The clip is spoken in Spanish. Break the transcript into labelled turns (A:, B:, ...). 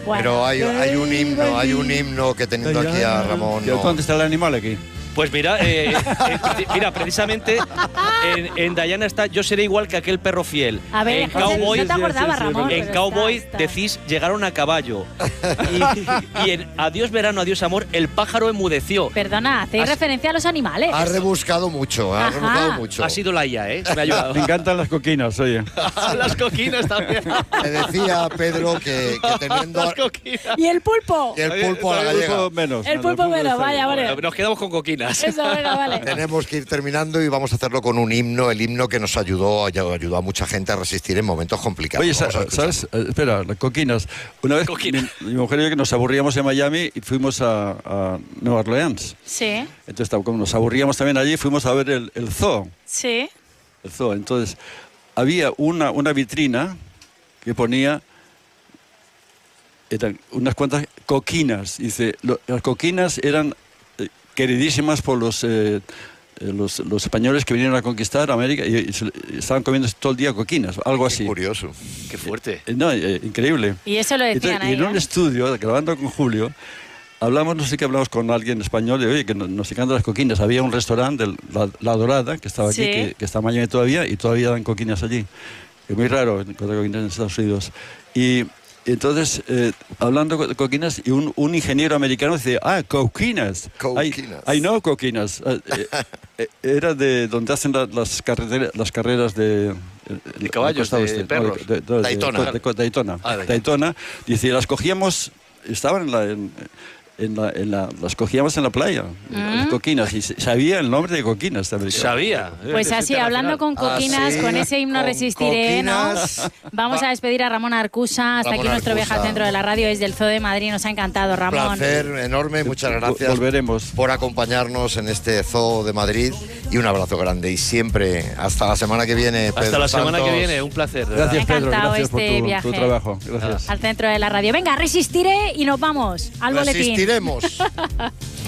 A: Pero hay un himno que teniendo aquí a Ramón...
B: ¿Dónde está el animal aquí?
C: Pues mira, precisamente en Diana está Yo seré igual que aquel perro fiel.
D: A ver,
C: en
D: José,
C: Cowboy,
D: no te acordabas, Ramón.
C: en
D: pero
C: Cowboy
D: está.
C: decís llegaron a caballo. Y en Adiós verano, adiós amor, el pájaro enmudeció.
D: Perdona, hacéis referencia a los animales.
A: Ha rebuscado mucho,
C: Ha sido la IA, ¿eh? Me ha ayudado.
B: Me encantan las coquinas, oye.
C: Las coquinas también.
A: Me decía Pedro que teniendo...
C: Las coquinas.
D: ¿Y el pulpo?
A: Y el pulpo a la gallega.
D: El pulpo menos, vaya, vale.
C: Nos quedamos con coquinas.
D: Eso, venga, vale.
A: Tenemos que ir terminando y vamos a hacerlo con un himno, el himno que nos ayudó a mucha gente a resistir en momentos complicados.
B: Oye,
A: Vamos a escuchar.
B: ¿sabes? Espera, las coquinas. Una vez mi mujer y yo que nos aburríamos en Miami y fuimos a Nueva Orleans.
D: Sí,
B: Entonces, como nos aburríamos también allí, fuimos a ver el zoo.
D: sí.
B: El zoo. Entonces, había una vitrina que ponía... Eran unas cuantas coquinas. Dice, las coquinas eran queridísimas por los españoles que vinieron a conquistar América y estaban comiendo todo el día coquinas, algo así.
A: Qué curioso.
C: Qué fuerte.
B: No, increíble.
D: Y eso lo decían
B: Entonces,
D: ahí,
B: y en un
D: ¿eh?
B: estudio, grabando con Julio, hablamos con alguien español, de oye, que nos encantan las coquinas. Había un restaurante, La Dorada, que estaba aquí,
D: Sí.
B: que está en Miami todavía, y todavía dan coquinas allí. Es muy raro encontrar coquinas en Estados Unidos. Y entonces, hablando de coquinas, y un ingeniero americano dice, coquinas.
A: Coquinas.
B: I know coquinas. Era de donde hacen las carreras de
C: caballos, de perros.
A: Daytona.
B: Daytona.
C: Ah, Daytona.
B: Daytona. Dice, las cogíamos, estaban las cogíamos en la playa, las coquinas, y sabía el nombre de coquinas también.
C: Sabía.
D: Pues
C: Es
D: así,
C: internacional.
D: hablando con coquinas,
A: Así,
D: con ese himno
A: con
D: resistiré, ¿no?
A: coquinas.
D: Vamos a despedir a Ramón Arcusa. Hasta
A: Ramón
D: aquí nuestro viaje al
A: Arcusa.
D: centro de la radio desde el Zoo de Madrid. Nos ha encantado,
A: Un
D: Ramón.
A: placer enorme, muchas gracias.
B: Volveremos.
A: Por acompañarnos en este Zoo de Madrid y un abrazo grande y siempre hasta la semana que viene, Pedro
C: Hasta la semana que
A: Santos.
C: viene, un placer. de verdad.
B: Gracias,
D: Me ha
B: Pedro.
D: encantado
B: Gracias por
D: este
B: tu
D: viaje.
B: trabajo. Gracias.
D: Al centro de la radio. Venga, resistiré y nos vamos al boletín.
A: Resistiremos.